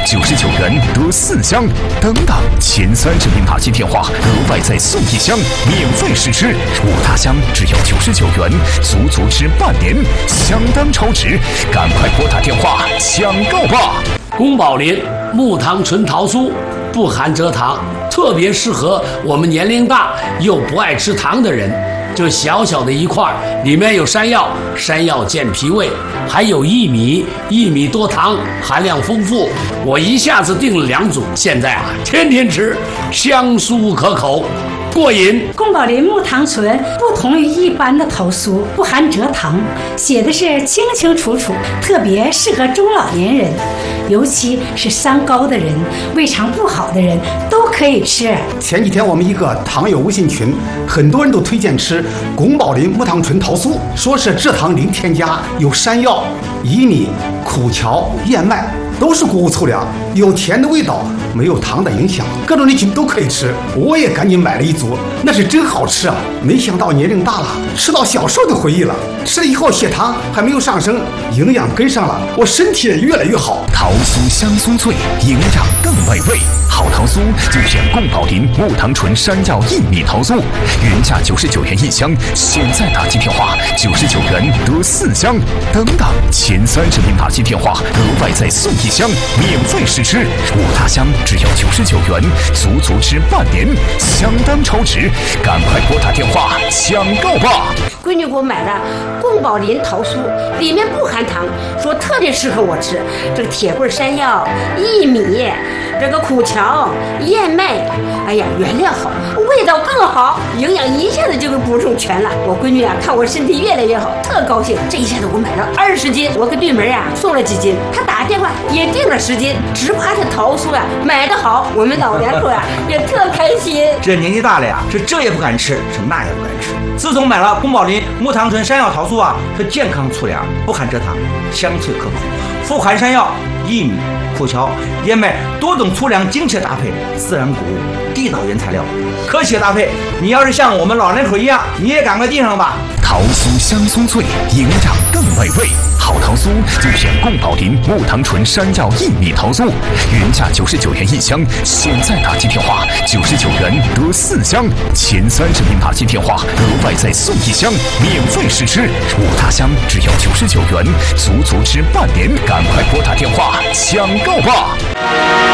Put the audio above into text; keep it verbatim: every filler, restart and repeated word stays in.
九十九元得四箱，等等，前三十名打进电话，额外再送一箱，免费试吃，五大箱只要九十九元，足足吃半年，相当超值，赶快拨打电话抢购吧！ 宫保林木糖醇桃酥不含蔗糖，特别适合我们年龄大又不爱吃糖的人。这小小的一块，里面有山药，山药健脾胃，还有薏米，薏米多糖，含量丰富。我一下子订了两组，现在啊，天天吃，香酥可口。过瘾。 宫保林木糖醇不同于一般的桃酥，不含蔗糖，写的是清清楚楚，特别适合中老年人，尤其是三高的人、胃肠不好的人都可以吃。 前几天我们一个糖友微信群，很多人都推荐吃宫保林木糖醇桃酥，说是蔗糖零添加，有山药、薏米、苦荞、燕麦，都是谷物粗粮，有甜的味道，没有糖的影响，各种人群都可以吃。我也赶紧买了一组，那是真好吃啊！没想到年龄大了，吃到小时候的回忆了。吃了以后血糖还没有上升，营养跟上了，我身体也越来越好。 桃酥香酥脆，营养更美味。好桃酥就选宫保林木糖醇山药薏米桃酥，原价九十九元一箱，现在打进电话九十九元得四箱，等等，前三十名打进电话额外再送一箱，免费试吃，五大箱只要九十九元，足足吃半年，相当超值，赶快拨打电话抢购吧！ 闺女给我买的宫保林桃酥，里面不含糖，说特别适合我吃。这个铁棍山药、薏米、这个苦荞、燕麦，哎呀，原料好，味道更好，营养一下子就给补充全了。我闺女啊，看我身体越来越好，特高兴。这一下子我买了二十斤，我给对门啊送了几斤，她打电话也订了十斤，直夸这桃酥啊买得好，我们老两口啊也特开心。 这年纪大了呀，是这也不敢吃，是那也不敢吃。自从买了宫保林木糖醇山药桃酥啊，是健康粗粮，不含蔗糖，香脆可口，富含山药、薏米、苦荞、燕麦多种粗粮精确搭配，自然谷物，地道原材料，科学搭配。你要是像我们老人口一样，你也赶快订上吧。 桃酥香酥脆，营养更美味。好桃酥就选宫保林木糖醇山药薏米桃酥，原价九十九元一箱，现在打进电话九十九元得四箱，前三十名打进电话额外再送一箱，免费试吃，五大箱只要九十九元，足足吃半年，赶快拨打电话抢购吧！